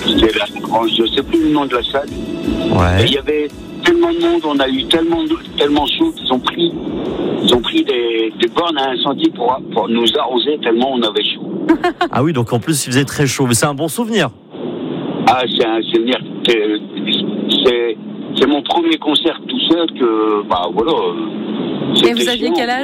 C'était je ne sais plus le nom de la salle. Ouais. Il y avait tellement de monde, on a eu tellement chaud qu'ils ont pris des bornes à incendie pour nous arroser tellement on avait chaud. Ah oui, donc en plus il faisait très chaud, mais c'est un bon souvenir. Ah, c'est un souvenir. C'est mon premier concert tout seul que, voilà. Et vous aviez quel âge ?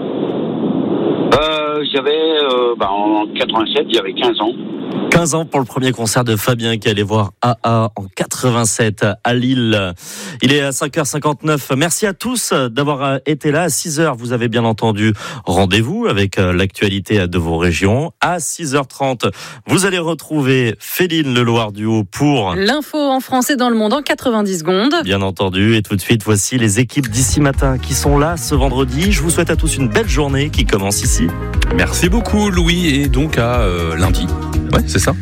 J'avais, en 87, j'avais 15 ans. 15 ans pour le premier concert de Fabien qui allait voir AA en 87 à Lille. Il est à 5h59. Merci à tous d'avoir été là. À 6h, vous avez bien entendu, rendez-vous avec l'actualité de vos régions. À 6h30, vous allez retrouver Féline Leloir-Duhaut pour l'info en français dans le monde en 90 secondes. Bien entendu. Et tout de suite, voici les équipes d'ici matin qui sont là ce vendredi. Je vous souhaite à tous une belle journée qui commence ici. Merci beaucoup Louis, et donc à lundi. Ouais, c'est ça.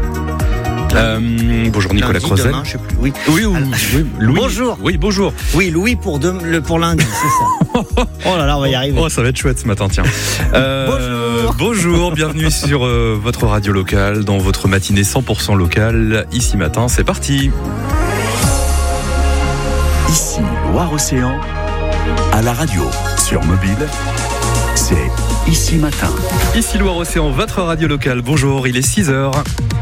Bonjour Nicolas lundi, Crozel. Demain, je sais plus. Oui. Oui, Louis. Bonjour. Oui, bonjour. Oui, Louis pour lundi, c'est ça. Oh là là, on va y arriver. Oh, ça va être chouette ce matin, tiens. Bonjour, bienvenue sur votre radio locale, dans votre matinée 100% locale. Ici matin, c'est parti. Ici, Loire-Océan, à la radio, sur mobile, c'est Ici Matin. Ici Loire-Océan, votre radio locale. Bonjour, il est 6h.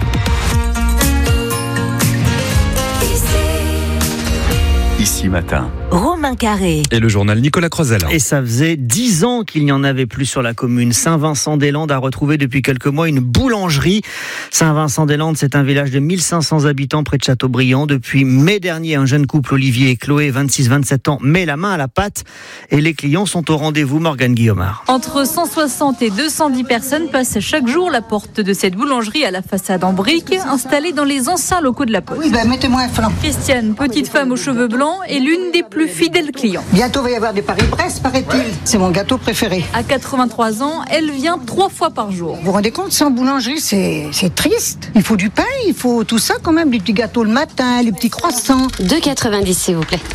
Ici Matin. Romain Carré. Et le journal Nicolas Crozel. Et ça faisait 10 ans qu'il n'y en avait plus sur la commune. Saint-Vincent-des-Landes a retrouvé depuis quelques mois une boulangerie. Saint-Vincent-des-Landes, c'est un village de 1500 habitants près de Châteaubriand. Depuis mai dernier, un jeune couple, Olivier et Chloé, 26-27 ans, met la main à la pâte et les clients sont au rendez-vous. Morgane Guillaumard. Entre 160 et 210 personnes passent chaque jour la porte de cette boulangerie à la façade en briques, installée dans les anciens locaux de la Poste. Oui, mettez-moi un flan. Christiane, petite femme aux cheveux blancs, est l'une des plus fidèles clients. Bientôt va y avoir des Paris-Brest, paraît-il. C'est mon gâteau préféré. À 83 ans, elle vient 3 fois par jour. Vous vous rendez compte, sans boulangerie, c'est triste. Il faut du pain, il faut tout ça quand même. Les petits gâteaux le matin, les petits croissants. 2,90 s'il vous plaît.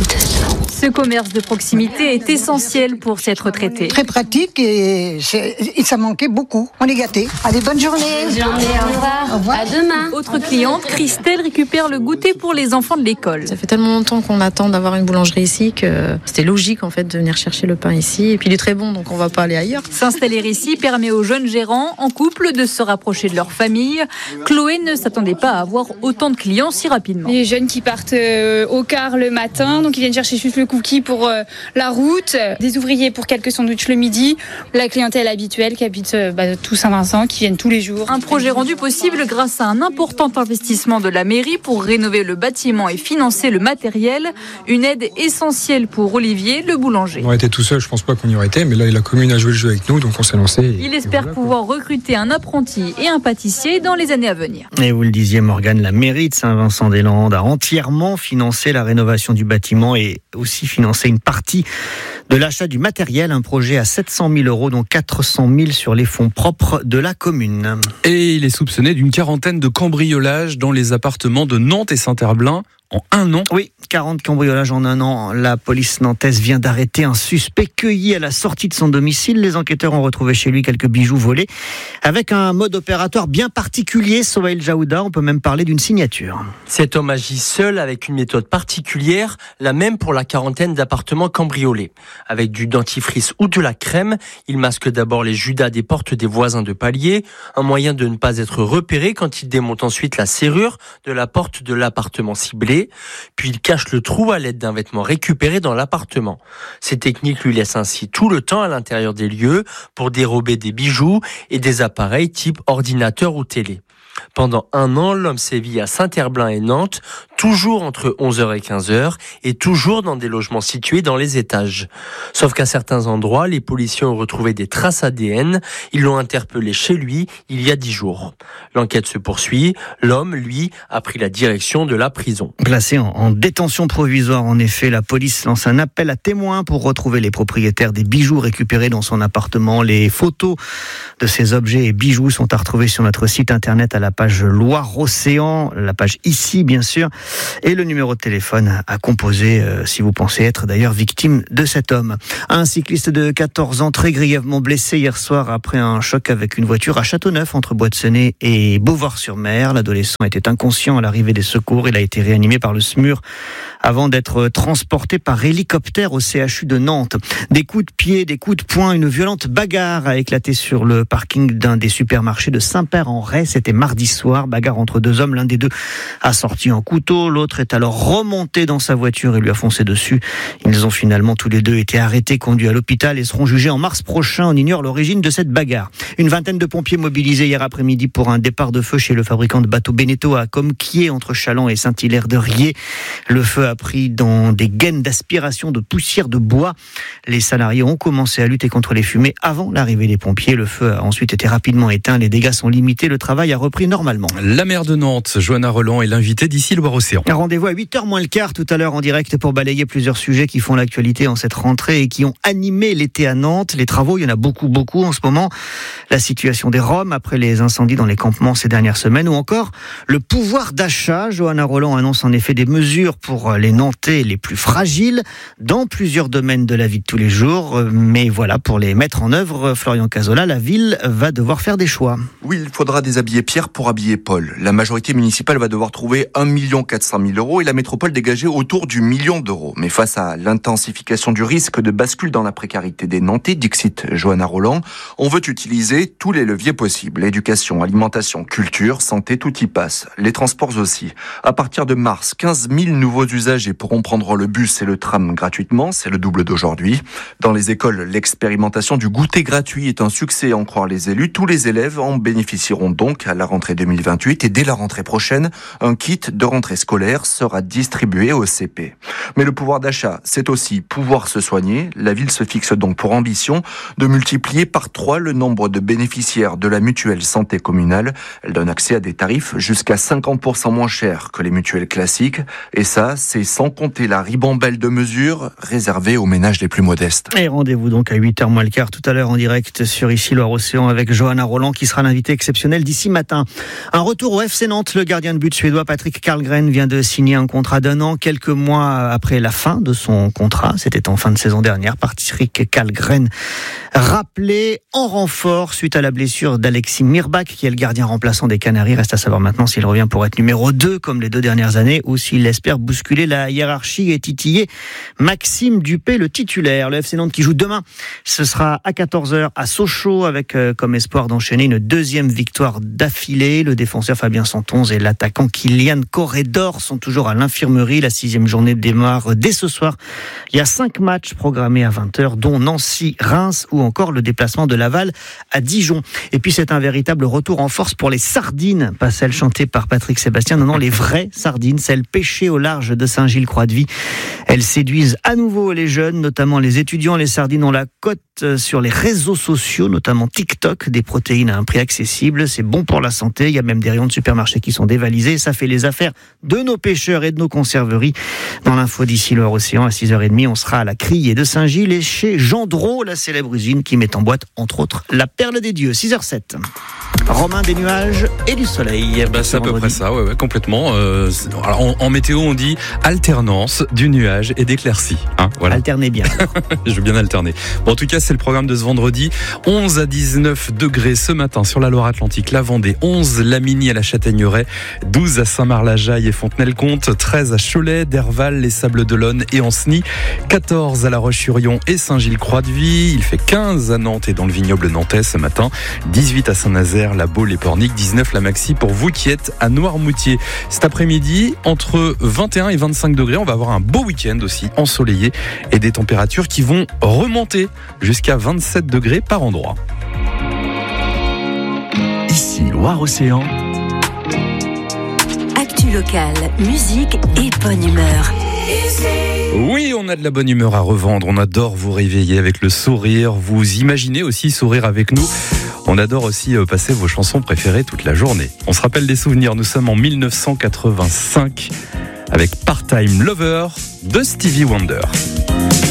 Ce commerce de proximité est essentiel pour cette retraitée. Très pratique et ça manquait beaucoup. On est gâtés. Allez, bonne journée. Bonne journée, au revoir. Au revoir. À demain. Autre cliente, Christelle récupère le goûter pour les enfants de l'école. Ça fait tellement longtemps qu'on attend d'avoir une boulangerie ici que c'était logique en fait de venir chercher le pain ici. Et puis il est très bon, donc on va pas aller ailleurs. S'installer ici permet aux jeunes gérants en couple de se rapprocher de leur famille. Chloé ne s'attendait pas à avoir autant de clients si rapidement. Les jeunes qui partent au quart le matin, donc ils viennent chercher juste le cookie pour la route. Des ouvriers pour quelques sandwichs le midi. La clientèle habituelle qui habite tout Saint-Vincent, qui viennent tous les jours. Un projet rendu possible grâce à un important investissement de la mairie pour rénover le bâtiment et financer le matériel. Une aide essentielle pour Olivier, le boulanger. On aurait été tout seul, je pense pas qu'on y aurait été, mais là la commune a joué le jeu avec nous, donc on s'est lancé. Il espère pouvoir recruter un apprenti et un pâtissier dans les années à venir. Et vous le disiez Morgane, la mairie de Saint-Vincent-des-Landes a entièrement financé la rénovation du bâtiment et aussi financé une partie de l'achat du matériel, un projet à 700 000 €, dont 400 000 sur les fonds propres de la commune. Et il est soupçonné d'une quarantaine de cambriolages dans les appartements de Nantes et Saint-Herblain en un an. Oui, 40 cambriolages en un an. La police nantaise vient d'arrêter un suspect cueilli à la sortie de son domicile. Les enquêteurs ont retrouvé chez lui quelques bijoux volés avec un mode opératoire bien particulier. Sohail Jaouda, on peut même parler d'une signature. Cet homme agit seul avec une méthode particulière, la même pour la quarantaine d'appartements cambriolés. Avec du dentifrice ou de la crème, il masque d'abord les judas des portes des voisins de palier, un moyen de ne pas être repéré quand il démonte ensuite la serrure de la porte de l'appartement ciblé. Puis il cache le trou à l'aide d'un vêtement récupéré dans l'appartement. Ces techniques lui laissent ainsi tout le temps à l'intérieur des lieux pour dérober des bijoux et des appareils type ordinateur ou télé. Pendant un an, l'homme sévit à Saint-Herblain et Nantes, toujours entre 11h et 15h, et toujours dans des logements situés dans les étages. Sauf qu'à certains endroits, les policiers ont retrouvé des traces ADN. Ils l'ont interpellé chez lui il y a 10 jours. L'enquête se poursuit. L'homme, lui, a pris la direction de la prison. Placé en détention provisoire, en effet, la police lance un appel à témoins pour retrouver les propriétaires des bijoux récupérés dans son appartement. Les photos de ces objets et bijoux sont à retrouver sur notre site internet à la page Loire-Océan, la page ici bien sûr. et le numéro de téléphone à composer si vous pensez être d'ailleurs victime de cet homme. Un cycliste de 14 ans très grièvement blessé hier soir après un choc avec une voiture à Châteauneuf entre Boîte-Senez et Beauvoir-sur-Mer. L'adolescent était inconscient à l'arrivée des secours. Il a été réanimé par le SMUR avant d'être transporté par hélicoptère au CHU de Nantes. Des coups de pied, des coups de poing, une violente bagarre a éclaté sur le parking d'un des supermarchés de Saint-Père-en-Retz. C'était mardi soir, bagarre entre deux hommes. L'un des deux a sorti un couteau, l'autre est alors remonté dans sa voiture et lui a foncé dessus. Ils ont finalement tous les deux été arrêtés, conduits à l'hôpital et seront jugés en mars prochain. On ignore l'origine de cette bagarre. Une vingtaine de pompiers mobilisés hier après-midi pour un départ de feu chez le fabricant de bateaux Beneteau à Comquier, entre Châlons et Saint-Hilaire-de-Riez. Le feu a pris dans des gaines d'aspiration de poussière de bois. Les salariés ont commencé à lutter contre les fumées avant l'arrivée des pompiers. Le feu a ensuite été rapidement éteint. Les dégâts sont limités. Le travail a repris normalement. La maire de Nantes, Johanna Roland, est l'invitée d'ici Loire-Océan. Rendez-vous à 8h moins le quart tout à l'heure en direct pour balayer plusieurs sujets qui font l'actualité en cette rentrée et qui ont animé l'été à Nantes. Les travaux, il y en a beaucoup en ce moment. La situation des Roms après les incendies dans les campements ces dernières semaines ou encore le pouvoir d'achat. Johanna Roland annonce en effet des mesures pour les Nantais les plus fragiles dans plusieurs domaines de la vie de tous les jours. Mais voilà, pour les mettre en œuvre, Florian Cazzola, la ville va devoir faire des choix. Oui, il faudra déshabiller Pierre pour habiller Paul. La majorité municipale va devoir trouver 1 400 000 € et la métropole dégager autour du 1 million d'euros. Mais face à l'intensification du risque de bascule dans la précarité des Nantais, dixit Johanna Roland, on veut utiliser tous les leviers possibles. Éducation, alimentation, culture, santé, tout y passe. Les transports aussi. À partir de mars, 15 000 nouveaux usagers pourront prendre le bus et le tram gratuitement. C'est le double d'aujourd'hui. Dans les écoles, l'expérimentation du goûter gratuit est un succès, en croire les élus. Tous les élèves en bénéficieront donc à la rentrée 2028 et dès la rentrée prochaine, un kit de rentrée scolaire sera distribué au CP. Mais le pouvoir d'achat, c'est aussi pouvoir se soigner. La ville se fixe donc pour ambition de multiplier par 3 le nombre de bénéficiaires de la mutuelle santé communale. Elle donne accès à des tarifs jusqu'à 50% moins chers que les mutuelles classiques. Et ça, c'est sans compter la ribambelle de mesures réservées aux ménages les plus modestes. Et rendez-vous donc à 8h moins le quart tout à l'heure en direct sur ici Loire-Océan avec Johanna Roland qui sera l'invité exceptionnel d'ici matin. Un retour au FC Nantes. Le gardien de but suédois Patrick Karlgren vient de signer un contrat d'1 an quelques mois après la fin de son contrat. C'était en fin de saison dernière. Patrick Karlgren rappelé en renfort suite à la blessure d'Alexis Mirbach qui est le gardien remplaçant des Canaries. Reste à savoir maintenant s'il revient pour être numéro 2 comme les 2 dernières années ou s'il espère bousculer la hiérarchie et titiller Maxime Dupé, le titulaire. Le FC Nantes qui joue demain, ce sera à 14h à Sochaux avec comme espoir d'enchaîner une 2e victoire d'affilée. Le défenseur Fabien Santonze et l'attaquant Kylian Corredor sont toujours à l'infirmerie. La 6e journée démarre dès ce soir. Il y a 5 matchs programmés à 20h dont Nancy, Reims ou encore le déplacement de Laval à Dijon. Et puis c'est un véritable retour en force pour les sardines, pas celles chantées par Patrick Sébastien, non, les vraies sardines, celles pêchées au large de Saint-Gilles-Croix-de-Vie. Elles séduisent à nouveau les jeunes, notamment les étudiants. Les sardines ont la cote sur les réseaux sociaux, notamment TikTok, des protéines à un prix accessible. C'est bon pour la santé. Il y a même des rayons de supermarché qui sont dévalisés. Ça fait les affaires de nos pêcheurs et de nos conserveries. Dans l'info d'ici Loire-Océan, à 6h30, on sera à la Criée de Saint-Gilles et chez Gendreau, la célèbre usine qui met en boîte, entre autres, la perle des dieux. 6h07. Romain, des nuages et du soleil. C'est à peu près ça, ouais, complètement. Alors, en météo, on dit alternance du nuage et d'éclaircies. Voilà. Alternez bien. Je veux bien alterner. Bon, en tout cas, c'est le programme de ce vendredi. 11 à 19 degrés ce matin sur la Loire-Atlantique, la Vendée. 11 Lamini à la Châtaigneraie. 12 à Saint-Marc-la-Jaille et Fontenay-le-Comte. 13 à Cholet, Derval, les Sables-d'Olonne et Ancenis. 14 à La Roche-sur-Yon et Saint-Gilles-Croix-de-Vie. Il fait 15 à Nantes et dans le vignoble nantais ce matin. 18 à Saint-Nazaire, La Baule et Pornic. 19 la Maxi pour vous qui êtes à Noirmoutier. Cet après-midi, entre 21 et 25 degrés, on va avoir un beau week-end aussi ensoleillé et des températures qui vont remonter jusqu'à 27 degrés par endroit. Ici Loire-Océan. Actu locale, musique et bonne humeur. Oui, on a de la bonne humeur à revendre. On adore vous réveiller avec le sourire. Vous imaginez aussi sourire avec nous. On adore aussi passer vos chansons préférées toute la journée. On se rappelle des souvenirs. Nous sommes en 1985 avec Part-Time Lover de Stevie Wonder.